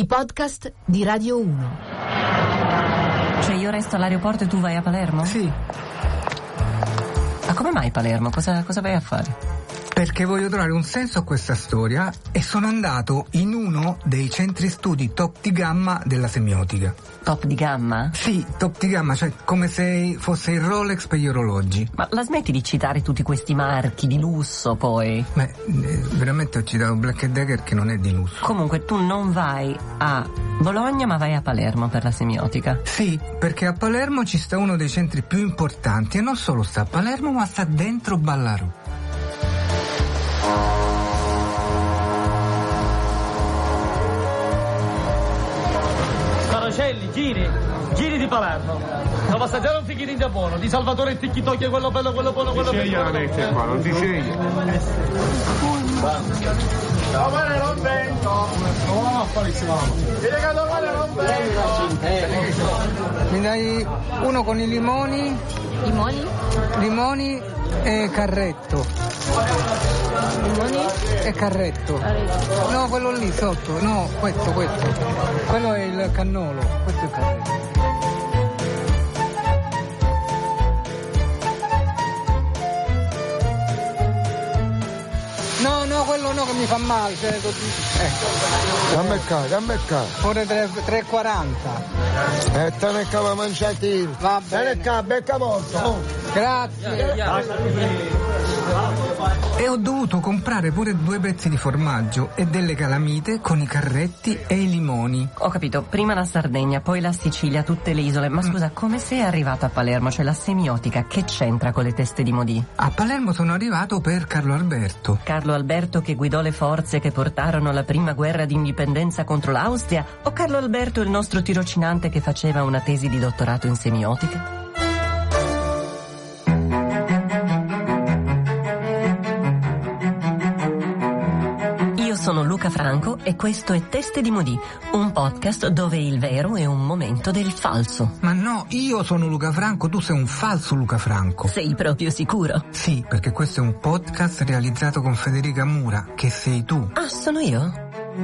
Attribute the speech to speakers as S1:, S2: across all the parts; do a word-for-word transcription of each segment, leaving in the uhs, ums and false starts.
S1: I podcast di Radio uno.
S2: Cioè io resto all'aeroporto e tu vai a Palermo?
S3: Sì.
S2: Ma come mai Palermo? Cosa, cosa vai a fare?
S3: Perché voglio trovare un senso a questa storia e sono andato in uno dei centri studi top di gamma della semiotica.
S2: Top di gamma?
S3: Sì, top di gamma, cioè come se fosse il Rolex per gli orologi.
S2: Ma la smetti di citare tutti questi marchi di lusso poi?
S3: Beh, veramente ho citato Black and Decker che non è di lusso.
S2: Comunque tu non vai a Bologna ma vai a Palermo per la semiotica.
S3: Sì, perché a Palermo ci sta uno dei centri più importanti e non solo sta a Palermo ma sta dentro Ballarò.
S4: Saracelli, giri, giri di Palermo. Devo passaggiare un fichino buono, di Salvatore Ticchitocchi, quello bello, quello buono, quello bello.
S5: Non ti sceglie la qua, non ti sceglie.
S4: Domani non vengo. Oh, qualissimo. Dire che domani non vengo.
S3: Mi dai uno con i limoni?
S6: Limoni?
S3: Limoni e carretto.
S6: Limoni?
S3: E carretto.
S6: Carretto.
S3: No, quello lì sotto, no, questo, questo. Quello è il cannolo, questo è il carretto. No, no, quello no che mi fa male, cioè così. Ecco.
S5: Dammi qua, dammi qua.
S3: Pure tre e quaranta.
S5: E te ne cava mangiati.
S3: Va
S5: Te ne cava, becca molto. Oh.
S3: Grazie. E ho dovuto comprare pure due pezzi di formaggio e delle calamite con i carretti e i limoni.
S2: Ho capito, prima la Sardegna, poi la Sicilia, tutte le isole. Ma scusa, come sei arrivata a Palermo? Cioè la semiotica, che c'entra con le teste di Modì?
S3: A Palermo sono arrivato per Carlo Alberto.
S2: Carlo Alberto che guidò le forze che portarono la prima guerra di indipendenza contro l'Austria? O Carlo Alberto il nostro tirocinante che faceva una tesi di dottorato in semiotica? Sono Luca Franco e questo è Teste di Modì, un podcast dove il vero è un momento del falso.
S3: Ma no, io sono Luca Franco, tu sei un falso Luca Franco.
S2: Sei proprio sicuro?
S3: Sì, perché questo è un podcast realizzato con Federica Mura, che sei tu.
S2: Ah, sono io?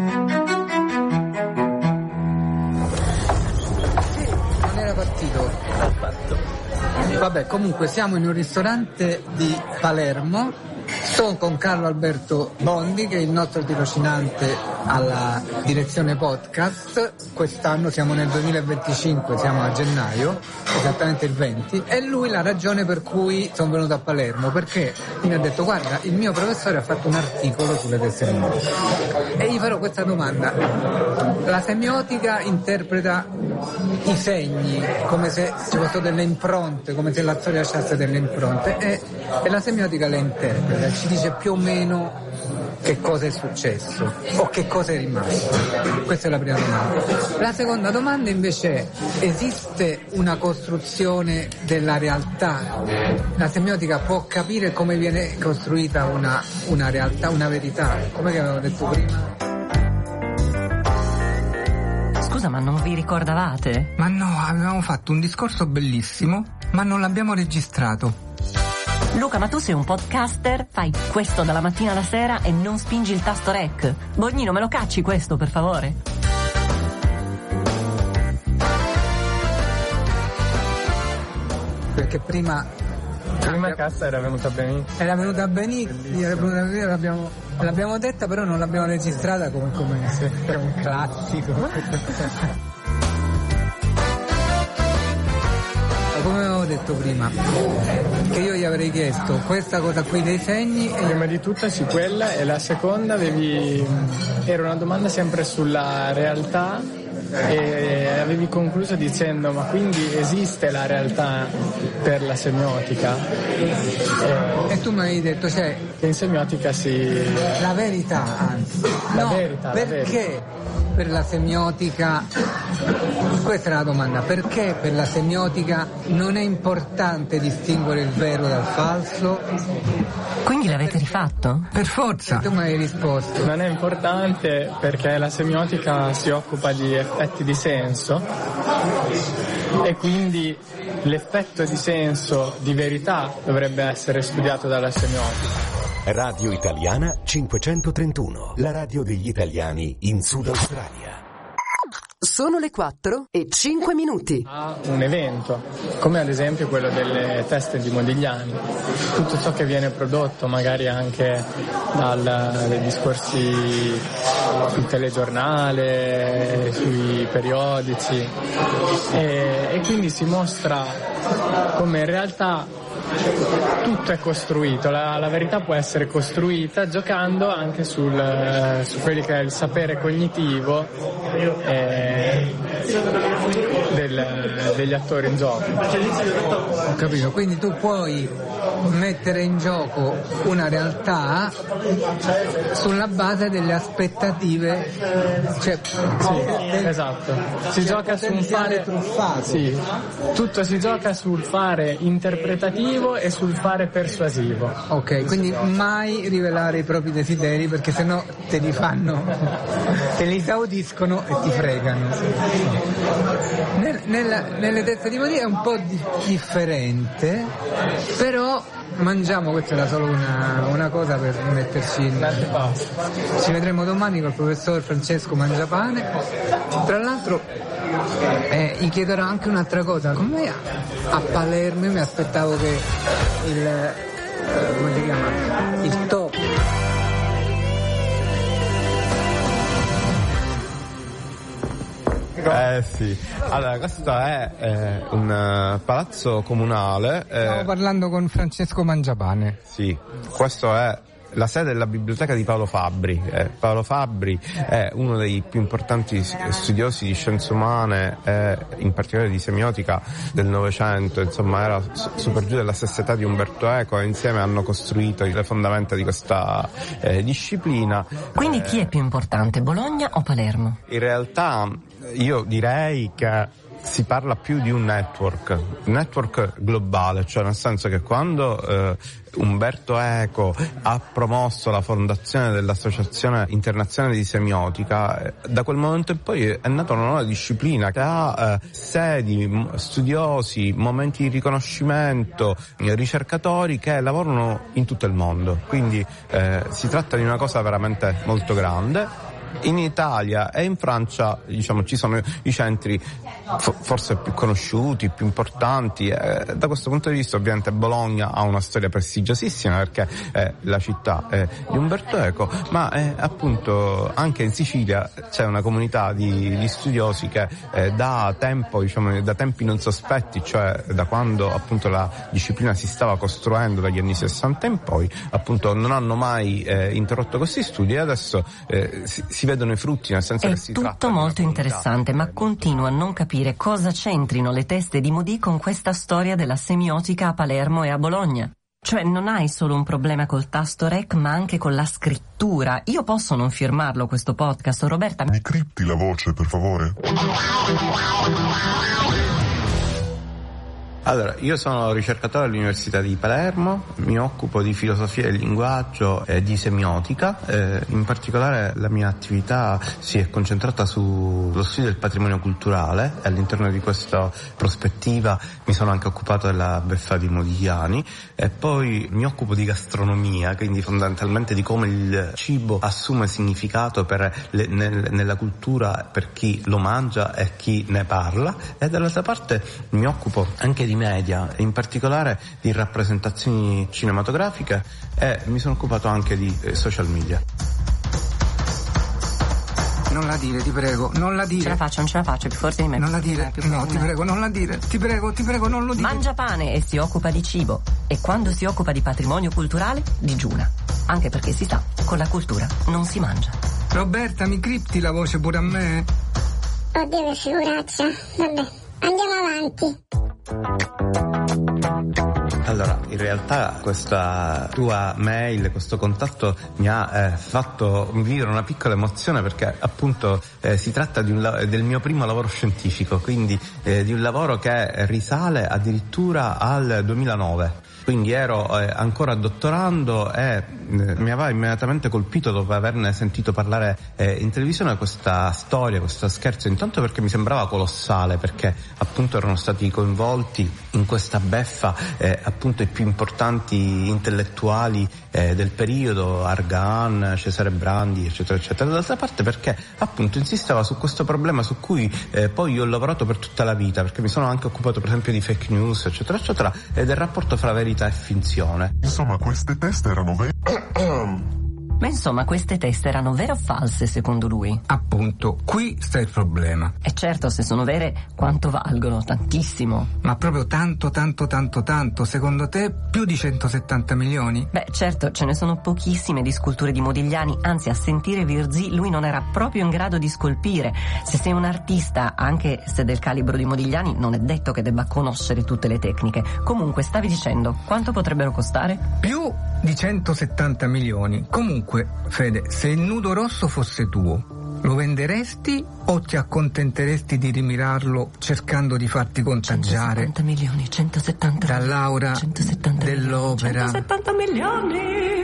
S3: Sì, non era partito. Vabbè, comunque siamo in un ristorante di Palermo. Sono con Carlo Alberto Bondi, che è il nostro tirocinante alla direzione podcast. Quest'anno siamo nel duemilaventicinque, siamo a gennaio, esattamente il venti, e lui la ragione per cui sono venuto a Palermo, perché mi ha detto: guarda, il mio professore ha fatto un articolo sulle teste semiotiche e gli farò questa domanda: la semiotica interpreta i segni come se ci fossero delle impronte, come se la storia lasciasse delle impronte, e, e la semiotica le interpreta, ci dice più o meno che cosa è successo o che cosa è rimasto. Questa è la prima domanda. La seconda domanda invece è: esiste una costruzione della realtà? La semiotica può capire come viene costruita una, una realtà, una verità, come che avevo detto prima?
S2: Scusa, ma non vi ricordavate?
S3: Ma no, avevamo fatto un discorso bellissimo, ma non l'abbiamo registrato.
S2: Luca, ma tu sei un podcaster? Fai questo dalla mattina alla sera e non spingi il tasto rec? Bognino, me lo cacci questo, per favore?
S3: Perché prima...
S4: Prima cassa era venuta benissimo.
S3: Era venuta benissimo, era venuta benissimo, l'abbiamo, l'abbiamo detta, però non l'abbiamo registrata come, come è un classico. Come avevo detto prima, che io gli avrei chiesto questa cosa qui dei segni e...
S7: Prima di tutto sì, quella, e la seconda avevi era una domanda sempre sulla realtà e avevi concluso dicendo: ma quindi esiste la realtà per la semiotica?
S3: E, e tu mi avevi detto, cioè,
S7: che in semiotica si...
S3: La verità, anzi.
S7: La
S3: no,
S7: verità,
S3: perché
S7: la verità.
S3: Per la semiotica, questa è la domanda, perché per la semiotica non è importante distinguere il vero dal falso?
S2: Quindi l'avete rifatto?
S3: Per forza. E tu mi hai risposto.
S7: Non è importante perché la semiotica si occupa di effetti di senso e quindi l'effetto di senso di verità dovrebbe essere studiato dalla semiotica.
S8: Radio Italiana cinquecentotrentuno, la radio degli italiani in Sud Australia. Sono le quattro e cinque minuti.
S7: A un evento, come ad esempio quello delle feste di Modigliani. Tutto ciò che viene prodotto magari anche dal, dai discorsi sul telegiornale, sui periodici e, e quindi si mostra come in realtà tutto è costruito, la, la verità può essere costruita giocando anche sul, su quelli che è il sapere cognitivo eh, del, degli attori in gioco.
S3: Ho capito, quindi tu puoi mettere in gioco una realtà sulla base delle aspettative, cioè
S7: sì, del, esatto. Si gioca sul fare
S3: truffato.
S7: Sì, tutto si gioca sul fare interpretativo e sul fare persuasivo.
S3: Ok, quindi mai rivelare i propri desideri perché sennò te li fanno, te li esaudiscono e ti fregano. Nel, nella, nelle teste di Modia è un po' di, differente, però mangiamo, questa era solo una, una cosa per metterci in... Ci vedremo domani col professor Francesco Mangiapane. Tra l'altro eh, gli chiederò anche un'altra cosa, come a Palermo io mi aspettavo che il eh, come si chiama? Il top
S9: Eh sì, allora questo è eh, un uh, palazzo comunale. Eh,
S3: Stiamo parlando con Francesco Mangiapane.
S9: Sì, questo è la sede della biblioteca di Paolo Fabbri. Eh, Paolo Fabbri è uno dei più importanti studiosi di scienze umane e in particolare di semiotica del Novecento, insomma era super giù della stessa età di Umberto Eco e insieme hanno costruito le fondamenta di questa eh, disciplina.
S2: Quindi chi è più importante, Bologna o Palermo?
S9: In realtà io direi che si parla più di un network, un network globale, cioè nel senso che quando eh, Umberto Eco ha promosso la fondazione dell'Associazione Internazionale di Semiotica, eh, da quel momento in poi è nata una nuova disciplina che ha eh, sedi, studiosi, momenti di riconoscimento, eh, ricercatori che lavorano in tutto il mondo, quindi eh, si tratta di una cosa veramente molto grande. In Italia e in Francia, diciamo, ci sono i centri fo- forse più conosciuti, più importanti. Eh, da questo punto di vista ovviamente Bologna ha una storia prestigiosissima perché è la città eh, di Umberto Eco, ma eh, appunto anche in Sicilia c'è una comunità di, di studiosi che eh, da tempo, diciamo, da tempi non sospetti, cioè da quando appunto la disciplina si stava costruendo dagli anni sessanta in poi, appunto non hanno mai eh, interrotto questi studi e adesso eh, si, si vedono i frutti, nel senso
S2: è
S9: che si tratta
S2: tutto molto interessante, ma continuo a non capire cosa c'entrino le teste di Modi con questa storia della semiotica a Palermo e a Bologna. Cioè non hai solo un problema col tasto rec ma anche con la scrittura. Io posso non firmarlo questo podcast, Roberta?
S10: Mi cripti la voce, per favore?
S9: Allora, io sono ricercatore all'Università di Palermo, mi occupo di filosofia del linguaggio e di semiotica, eh, in particolare la mia attività si è concentrata sullo studio del patrimonio culturale e all'interno di questa prospettiva mi sono anche occupato della beffa di Modigliani e poi mi occupo di gastronomia, quindi fondamentalmente di come il cibo assume significato per le, nel, nella cultura per chi lo mangia e chi ne parla, e dall'altra parte mi occupo anche di media, in particolare di rappresentazioni cinematografiche, e mi sono occupato anche di eh, social media.
S3: Non la dire, ti prego, non la dire.
S2: Ce la faccio, non ce la faccio, più forte di me.
S3: Non la dire,
S2: eh,
S3: no, ti prego, non la dire, ti prego, ti prego, non lo dire.
S2: Mangia pane e si occupa di cibo, e quando si occupa di patrimonio culturale digiuna, anche perché si sa, con la cultura non si mangia.
S3: Roberta, mi cripti la voce pure a me?
S11: Oddio, che figuraccia, vabbè, andiamo avanti.
S9: Allora, in realtà questa tua mail, questo contatto mi ha eh, fatto vivere una piccola emozione perché appunto eh, si tratta di un, del mio primo lavoro scientifico, quindi eh, di un lavoro che risale addirittura al duemilanove. quindi ero eh, ancora dottorando e eh, mi aveva immediatamente colpito dopo averne sentito parlare eh, in televisione questa storia, questo scherzo, intanto perché mi sembrava colossale, perché appunto erano stati coinvolti in questa beffa eh, appunto i più importanti intellettuali eh, del periodo, Argan, Cesare Brandi, eccetera eccetera. D'altra parte perché appunto insisteva su questo problema su cui eh, poi io ho lavorato per tutta la vita, perché mi sono anche occupato per esempio di fake news, eccetera eccetera, e del rapporto fra verità e finzione.
S10: Insomma, queste teste erano vere.
S2: Ma insomma, queste teste erano vere o false secondo lui?
S12: Appunto, qui sta il problema.
S2: E certo, se sono vere, quanto valgono? Tantissimo.
S12: Ma proprio tanto, tanto, tanto, tanto. Secondo te più di centosettanta milioni?
S2: Beh, certo, ce ne sono pochissime di sculture di Modigliani, anzi a sentire Virzì lui non era proprio in grado di scolpire. Se sei un artista, anche se del calibro di Modigliani, non è detto che debba conoscere tutte le tecniche. Comunque, stavi dicendo, quanto potrebbero costare?
S12: Più di centosettanta milioni. Comunque, Fede, se il nudo rosso fosse tuo, lo venderesti o ti accontenteresti di rimirarlo cercando di farti contagiare
S2: centosettanta milioni, centosettanta
S12: dall'aura
S2: centosettanta
S12: dell'opera?
S2: centosettanta milioni.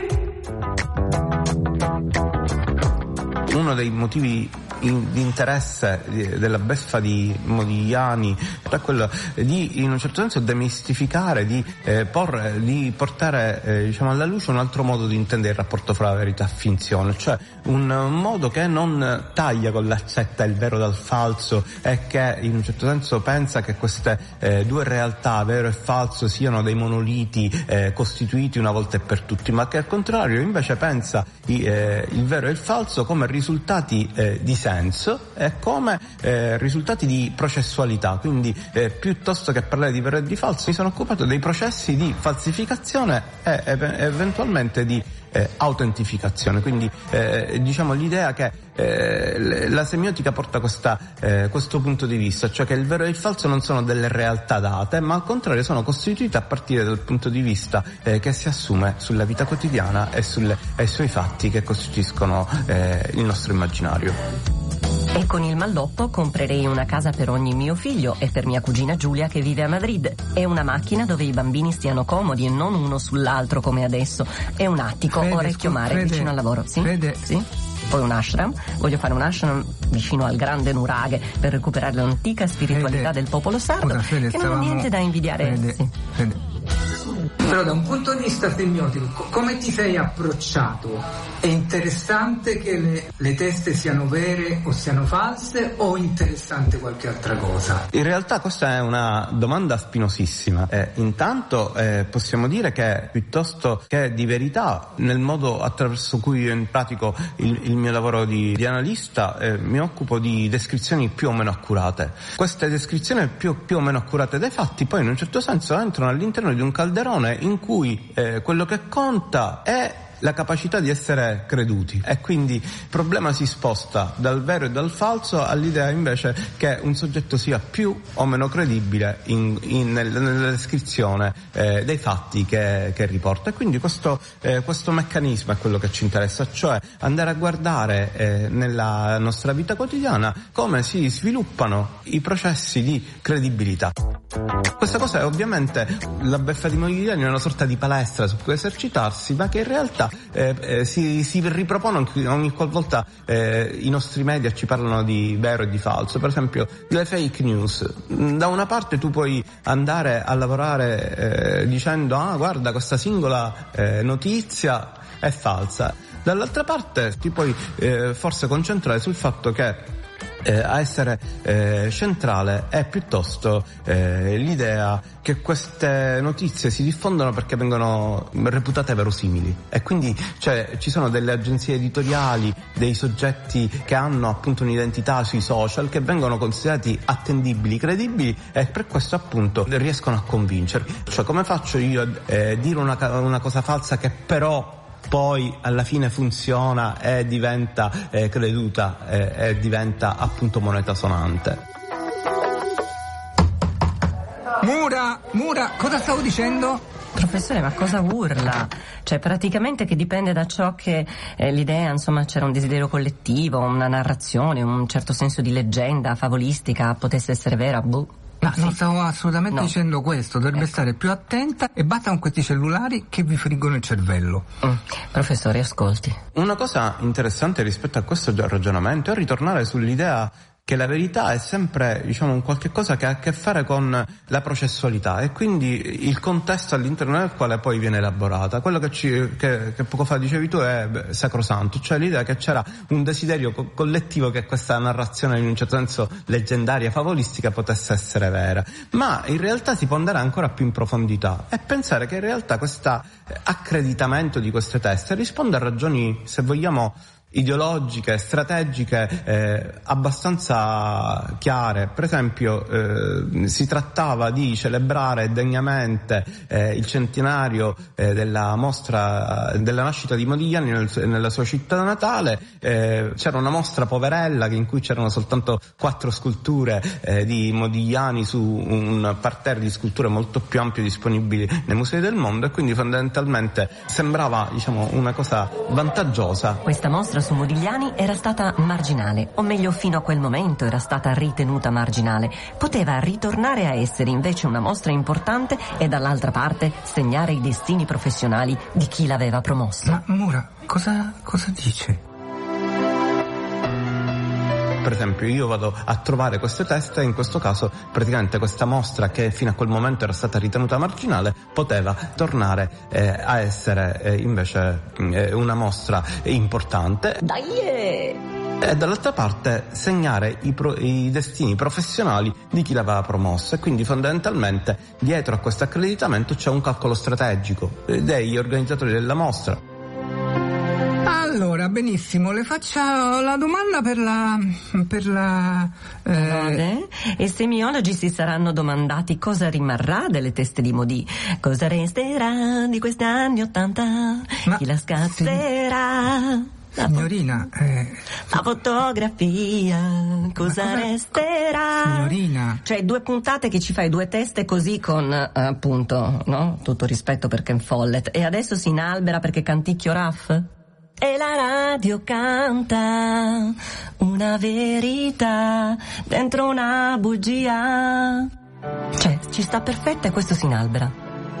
S9: Uno dei motivi in, di interesse della beffa di Modigliani è quello di, in un certo senso, demistificare, di, eh, porre, di portare eh, diciamo alla luce un altro modo di intendere il rapporto fra verità e finzione, cioè un modo che non taglia con l'accetta il vero dal falso e che in un certo senso pensa che queste eh, due realtà, vero e falso, siano dei monoliti eh, costituiti una volta e per tutti, ma che al contrario invece pensa i, eh, il vero e il falso come risultati eh, di senso e come eh, risultati di processualità. Quindi eh, piuttosto che parlare di vero e di falso mi sono occupato dei processi di falsificazione e ev- eventualmente di eh, autentificazione. Quindi eh, diciamo l'idea che eh, la semiotica porta questa, eh, questo punto di vista, cioè che il vero e il falso non sono delle realtà date, ma al contrario sono costituite a partire dal punto di vista eh, che si assume sulla vita quotidiana e, sulle, e sui fatti che costituiscono eh, il nostro immaginario.
S2: E con il malloppo comprerei una casa per ogni mio figlio e per mia cugina Giulia che vive a Madrid, e una macchina dove i bambini stiano comodi e non uno sull'altro come adesso, e un attico
S12: Fede,
S2: orecchio
S12: scu-
S2: mare
S12: Fede,
S2: vicino al lavoro. Sì?
S12: Fede.
S2: Sì? Poi un ashram, voglio fare un ashram vicino al grande nuraghe per recuperare l'antica spiritualità
S12: Fede.
S2: del popolo sardo.
S12: Scusa, Fede,
S2: che non
S12: stavamo...
S2: ha niente da invidiare.
S12: Fede,
S2: Sì.
S12: Fede.
S3: Però da un punto di vista semiotico, co- come ti sei approcciato? È interessante che le, le teste siano vere o siano false, o interessante qualche altra cosa?
S9: In realtà questa è una domanda spinosissima. Eh, intanto eh, possiamo dire che piuttosto che di verità, nel modo attraverso cui io in pratico il, il mio lavoro di, di analista, eh, mi occupo di descrizioni più o meno accurate. Queste descrizioni più, più o meno accurate dei fatti poi in un certo senso entrano all'interno di un calderone in cui eh, quello che conta è la capacità di essere creduti, e quindi il problema si sposta dal vero e dal falso all'idea invece che un soggetto sia più o meno credibile in, in, nella descrizione eh, dei fatti che, che riporta. E quindi questo, eh, questo meccanismo è quello che ci interessa, cioè andare a guardare eh, nella nostra vita quotidiana come si sviluppano i processi di credibilità. Questa cosa è ovviamente la beffa di Modigliani, è una sorta di palestra su cui esercitarsi, ma che in realtà eh, eh, si, si ripropone ogni qualvolta eh, i nostri media ci parlano di vero e di falso. Per esempio le fake news, da una parte tu puoi andare a lavorare eh, dicendo ah guarda questa singola eh, notizia è falsa, dall'altra parte ti puoi eh, forse concentrare sul fatto che Eh, a essere eh, centrale è piuttosto eh, l'idea che queste notizie si diffondono perché vengono reputate verosimili, e quindi cioè, ci sono delle agenzie editoriali, dei soggetti che hanno appunto un'identità sui social che vengono considerati attendibili, credibili, e per questo appunto riescono a convincerli. Cioè come faccio io a eh, dire una, una cosa falsa che però poi alla fine funziona e diventa eh, creduta eh, e diventa appunto moneta sonante.
S12: Mura, Mura, cosa stavo dicendo?
S2: Professore, ma cosa urla? Cioè praticamente che dipende da ciò che eh, l'idea, insomma, c'era un desiderio collettivo, una narrazione, un certo senso di leggenda favolistica potesse essere vera, boh.
S12: Ma sì. Non stavo assolutamente no. dicendo questo, dovrebbe ecco. stare più attenta e basta con questi cellulari che vi friggono il cervello.
S2: Mm. Professore, ascolti.
S9: Una cosa interessante rispetto a questo ragionamento è ritornare sull'idea che la verità è sempre, diciamo, un qualche cosa che ha a che fare con la processualità e quindi il contesto all'interno del quale poi viene elaborata. Quello che, ci, che, che poco fa dicevi tu è beh, sacrosanto, cioè l'idea che c'era un desiderio co- collettivo che questa narrazione in un certo senso leggendaria, favolistica potesse essere vera, ma in realtà si può andare ancora più in profondità e pensare che in realtà questo accreditamento di queste teste risponde a ragioni, se vogliamo, ideologiche, strategiche eh, abbastanza chiare. Per esempio eh, si trattava di celebrare degnamente eh, il centenario eh, della mostra della nascita di Modigliani nel, nella sua città natale. Eh, c'era una mostra poverella in cui c'erano soltanto quattro sculture eh, di Modigliani su un parterre di sculture molto più ampio disponibili nei musei del mondo, e quindi fondamentalmente sembrava, diciamo, una cosa vantaggiosa.
S2: Questa mostra su Modigliani era stata marginale, o meglio fino a quel momento era stata ritenuta marginale. Poteva ritornare a essere invece una mostra importante e dall'altra parte segnare i destini professionali di chi l'aveva promossa.
S12: Ma Mura, cosa, cosa dice?
S9: Per esempio io vado a trovare queste teste e in questo caso praticamente questa mostra, che fino a quel momento era stata ritenuta marginale, poteva tornare eh, a essere eh, invece eh, una mostra importante.
S2: Dai! Eh.
S9: E dall'altra parte segnare i, pro, i destini professionali di chi l'aveva promossa, e quindi fondamentalmente dietro a questo accreditamento c'è un calcolo strategico degli organizzatori della mostra.
S12: Allora, benissimo, le faccio la domanda per la... per la...
S2: Eh... E semiologi si saranno domandati cosa rimarrà delle teste di Modì, cosa resterà di questi anni ottanta, ma chi la scazzerà?
S12: Sì. Signorina, eh...
S2: la fotografia, cosa come... resterà?
S12: Signorina,
S2: cioè due puntate che ci fai due teste così con appunto, no? Tutto rispetto per Ken Follett, e adesso si inalbera perché canticchio Raff? E la radio canta una verità dentro una bugia. Cioè, ci sta perfetta e questo si inalbera.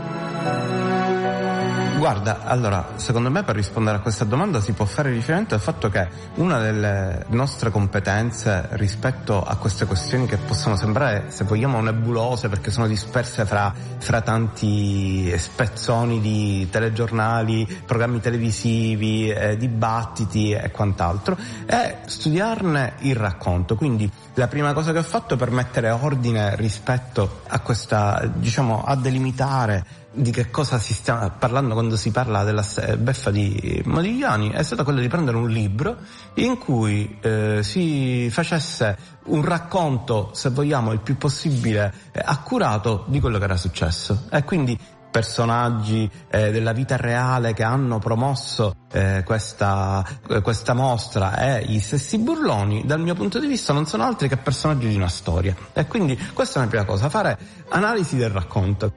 S9: Guarda, allora, secondo me per rispondere a questa domanda si può fare riferimento al fatto che una delle nostre competenze rispetto a queste questioni, che possono sembrare, se vogliamo, nebulose perché sono disperse fra, fra tanti spezzoni di telegiornali, programmi televisivi, eh, dibattiti e quant'altro, è studiarne il racconto. Quindi la prima cosa che ho fatto per mettere ordine rispetto a questa, diciamo, a delimitare di che cosa si sta parlando quando si parla della beffa di Modigliani è stata quella di prendere un libro in cui eh, si facesse un racconto, se vogliamo, il più possibile eh, accurato di quello che era successo, e quindi personaggi eh, della vita reale che hanno promosso eh, questa, eh, questa mostra e gli stessi burloni, dal mio punto di vista non sono altri che personaggi di una storia, e quindi questa è la prima cosa, fare analisi del racconto.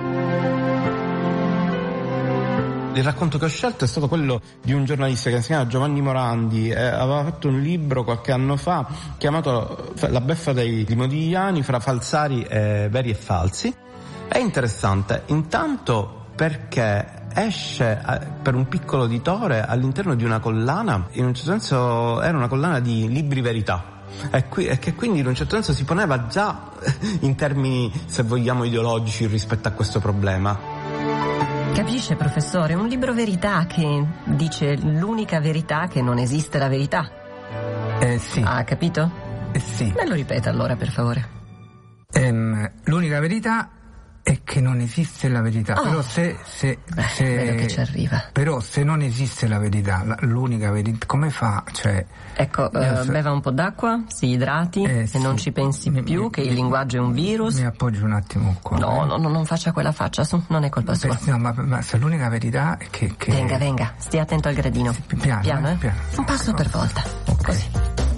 S9: Il racconto che ho scelto è stato quello di un giornalista che si chiama Giovanni Morandi, eh, aveva fatto un libro qualche anno fa chiamato La beffa dei Modigliani fra falsari eh, veri e falsi. È interessante intanto perché esce eh, per un piccolo editore all'interno di una collana, in un certo senso era una collana di libri verità, e, qui, e che quindi in un certo senso si poneva già in termini, se vogliamo, ideologici rispetto a questo problema.
S2: Capisce, professore? Un libro verità che dice l'unica verità, che non esiste la verità.
S12: Eh sì.
S2: Ha capito?
S12: Eh sì.
S2: Me lo ripeta allora, per favore.
S12: Ehm, l'unica verità è che non esiste la verità. Oh. Però se, se,
S2: Beh,
S12: se
S2: vedo che ci arriva.
S12: Però se non esiste la verità, la, l'unica verità, come fa? Cioè,
S2: ecco, uh, so, beva un po' d'acqua, si idrati
S12: eh,
S2: e
S12: sì.
S2: non ci pensi
S12: mi,
S2: più
S12: mi,
S2: che il linguaggio è un virus.
S12: Mi appoggio un attimo qua.
S2: No,
S12: eh.
S2: no, no, non faccia quella faccia, su, non è colpa sua.
S12: No, ma, ma se l'unica verità è che, che...
S2: Venga, venga, stia attento al gradino.
S12: Sì, piano,
S2: piano, eh?
S12: piano.
S2: Un passo per volta.
S12: Okay.
S2: Così.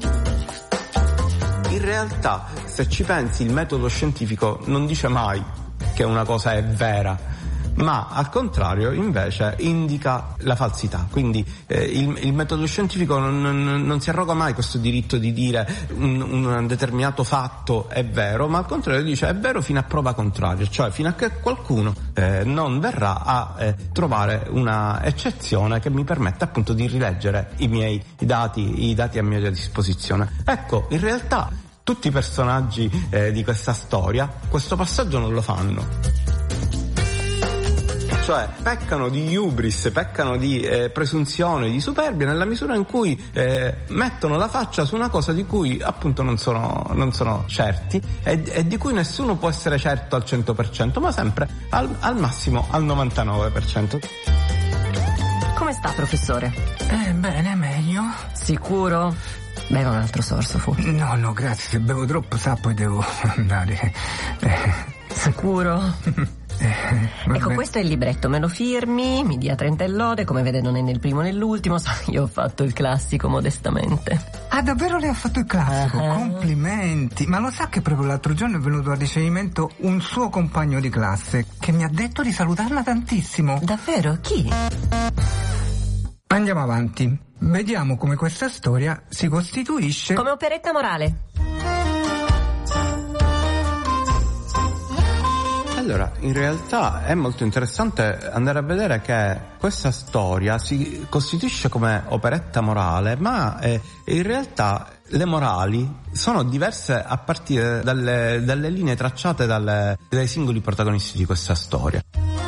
S9: In realtà, se ci pensi, il metodo scientifico non dice mai che una cosa è vera, ma al contrario invece indica la falsità. Quindi eh, il, il metodo scientifico non, non, non si arroga mai questo diritto di dire un, un determinato fatto è vero, ma al contrario dice è vero fino a prova contraria, cioè fino a che qualcuno eh, non verrà a eh, trovare una eccezione che mi permetta appunto di rileggere i miei i dati, i dati a mia disposizione. Ecco, in realtà tutti i personaggi eh, di questa storia questo passaggio non lo fanno. Cioè peccano di hubris, peccano di eh, presunzione, di superbia nella misura in cui eh, mettono la faccia su una cosa di cui appunto non sono, non sono certi e, e di cui nessuno può essere certo al cento per cento, ma sempre al, al massimo al novantanove per cento.
S2: Come sta, professore?
S12: Eh, bene, meglio.
S2: Sicuro? Beva un altro sorso, fu.
S12: No, no, grazie, se bevo troppo sa poi devo andare. Eh.
S2: Sicuro?
S12: Eh,
S2: ecco, questo è il libretto, me lo firmi, mi dia trenta e lode, come vede non è né il primo né l'ultimo, sa, io ho fatto il classico modestamente.
S12: Ah, davvero lei ha fatto il classico?
S2: Uh-huh.
S12: Complimenti! Ma lo sa che proprio l'altro giorno è venuto a ricevimento un suo compagno di classe che mi ha detto di salutarla tantissimo.
S2: Davvero? Chi?
S12: Andiamo avanti. Vediamo come questa storia si costituisce
S2: come operetta morale.
S9: Allora, in realtà è molto interessante andare a vedere che questa storia si costituisce come operetta morale, ma eh, in realtà le morali sono diverse a partire dalle, dalle linee tracciate dalle, dai singoli protagonisti di questa storia.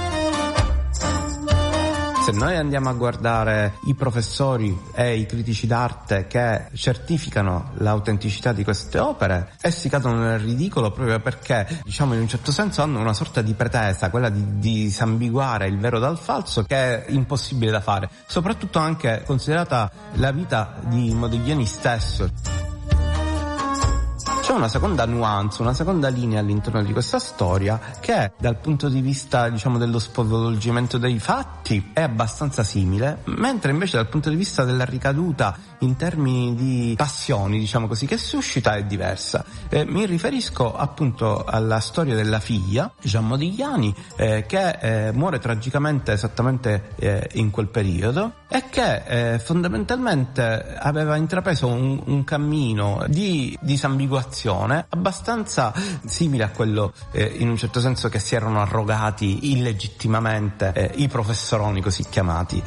S9: Se noi andiamo a guardare i professori e i critici d'arte che certificano l'autenticità di queste opere, essi cadono nel ridicolo proprio perché, diciamo, in un certo senso hanno una sorta di pretesa, quella di, di disambiguare il vero dal falso, che è impossibile da fare, soprattutto anche considerata la vita di Modigliani stesso. C'è una seconda nuance, una seconda linea all'interno di questa storia che dal punto di vista, diciamo, dello svolgimento dei fatti è abbastanza simile, mentre invece dal punto di vista della ricaduta in termini di passioni, diciamo così, che suscita è diversa. Eh, mi riferisco appunto alla storia della figlia, Jeanne Modigliani, eh, che eh, muore tragicamente esattamente eh, in quel periodo e che eh, fondamentalmente aveva intrapreso un, un cammino di disambiguazione abbastanza simile a quello eh, in un certo senso che si erano arrogati illegittimamente eh, i professoroni così chiamati.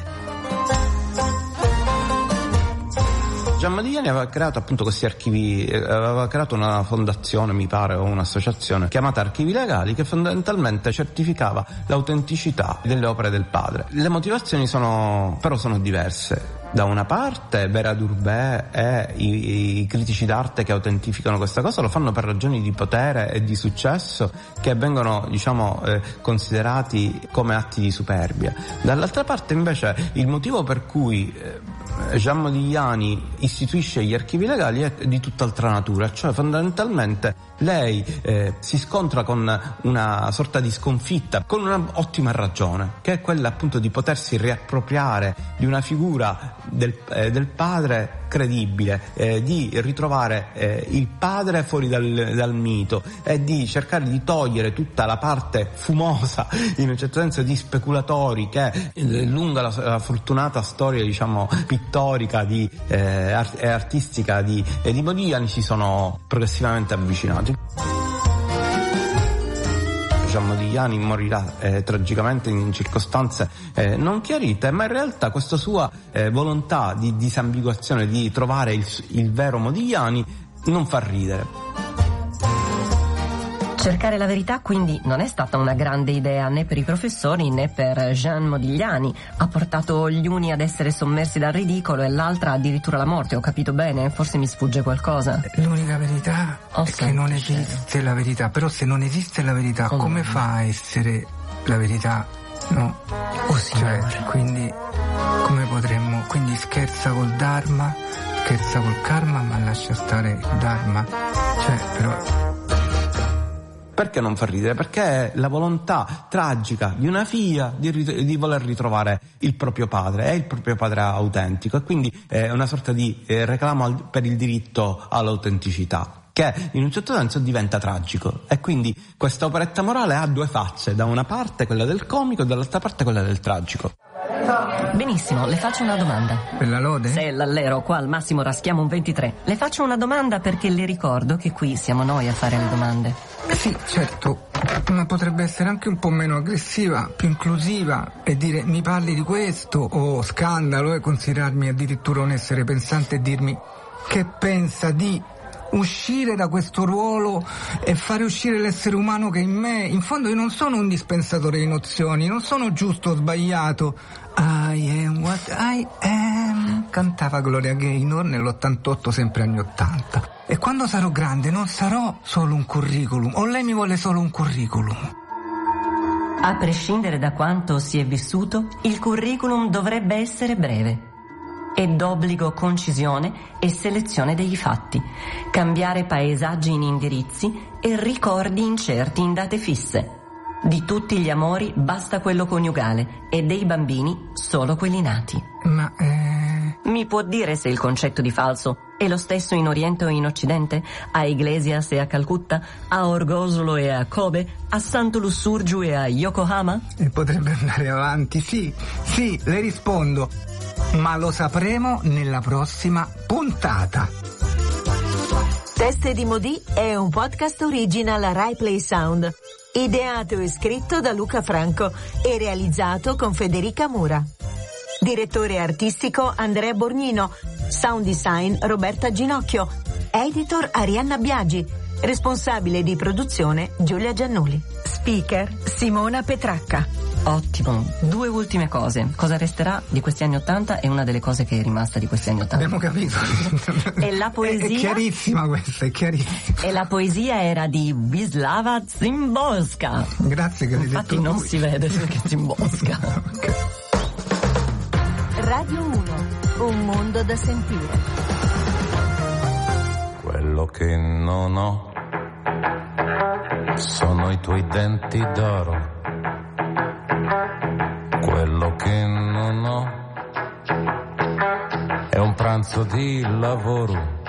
S9: Jeanne Modigliani aveva creato appunto questi archivi, aveva creato una fondazione, mi pare, o un'associazione chiamata Archivi Legali, che fondamentalmente certificava l'autenticità delle opere del padre. Le motivazioni sono però sono diverse. Da una parte Vera Durbet e i, i critici d'arte che autentificano questa cosa lo fanno per ragioni di potere e di successo che vengono, diciamo, eh, considerati come atti di superbia. Dall'altra parte invece il motivo per cui eh, Jeanne Modigliani istituisce gli archivi legali è di tutt'altra natura, cioè fondamentalmente lei eh, si scontra con una sorta di sconfitta, con una ottima ragione, che è quella appunto di potersi riappropriare di una figura del, eh, del padre credibile, eh, di ritrovare eh, il padre fuori dal, dal mito e di cercare di togliere tutta la parte fumosa, in un certo senso, di speculatori che eh, lunga la, la fortunata storia, diciamo, pittorica di, eh, art- e artistica di, eh, di Modigliani si sono progressivamente avvicinati. Jeanne Modigliani morirà eh, tragicamente in circostanze eh, non chiarite, ma in realtà questa sua eh, volontà di disambiguazione, di trovare il, il vero Modigliani, non fa ridere.
S2: Cercare la verità quindi non è stata una grande idea né per i professori né per Jeanne Modigliani. Ha portato gli uni ad essere sommersi dal ridicolo e l'altra addirittura alla morte. Ho capito bene? Forse mi sfugge qualcosa.
S12: L'unica verità oh, è che non esiste cielo. La verità. Però se non esiste la verità, oh, come no. fa a essere la verità? No.
S2: Oh, signore.
S12: Cioè, quindi come potremmo? Quindi scherza col Dharma, scherza col karma, ma lascia stare il Dharma. Cioè, però...
S9: Perché non fa ridere? Perché è la volontà tragica di una figlia di, rit- di voler ritrovare il proprio padre, è il proprio padre autentico, e quindi è una sorta di eh, reclamo al- per il diritto all'autenticità. che in un certo senso diventa tragico, e quindi questa operetta morale ha due facce, da una parte quella del comico, dall'altra parte quella del tragico.
S2: Benissimo, le faccio una domanda.
S12: Per la lode?
S2: Se è l'allero, qua al massimo raschiamo un ventitré. Le faccio una domanda perché le ricordo che qui siamo noi a fare le domande.
S12: Sì, certo, ma potrebbe essere anche un po' meno aggressiva, più inclusiva, e dire mi parli di questo, o scandalo, e considerarmi addirittura un essere pensante e dirmi che pensa di uscire da questo ruolo e fare uscire l'essere umano che è in me. In fondo io non sono un dispensatore di nozioni, non sono giusto o sbagliato. I am what I am, cantava Gloria Gaynor nell'ottantotto, sempre anni ottanta. E quando sarò grande non sarò solo un curriculum, o lei mi vuole solo un curriculum?
S2: A prescindere da quanto si è vissuto, il curriculum dovrebbe essere breve e d'obbligo concisione e selezione degli fatti, cambiare paesaggi in indirizzi e ricordi incerti in date fisse. Di tutti gli amori basta quello coniugale e dei bambini solo quelli nati.
S12: Ma eh...
S2: mi può dire se il concetto di falso è lo stesso in Oriente o in Occidente? A Iglesias e a Calcutta? A Orgosolo e a Kobe? A Santo Lussurgiu e a Yokohama?
S12: E potrebbe andare avanti, sì, sì, le rispondo. Ma lo sapremo nella prossima puntata.
S1: Teste di Modì è un podcast original Rai Play Sound, ideato e scritto da Luca Franco e realizzato con Federica Mura. Direttore artistico Andrea Borgnino, sound design Roberta Ginocchio, editor Arianna Biagi, responsabile di produzione Giulia Giannuli, speaker Simona Petracca.
S2: Ottimo. Due ultime cose. Cosa resterà di questi anni Ottanta e una delle cose che è rimasta di questi anni Ottanta.
S12: Abbiamo capito.
S2: E la poesia...
S12: È, è chiarissima questa, è chiarissima.
S2: E la poesia era di Wisława Szymborska.
S12: Grazie che l'hai detto.
S2: Infatti non
S12: lui.
S2: si vede perché è Szymborska.
S12: Okay.
S1: Radio uno, un mondo da sentire.
S13: Quello che non ho sono i tuoi denti d'oro. Quello che non ho è un pranzo di lavoro.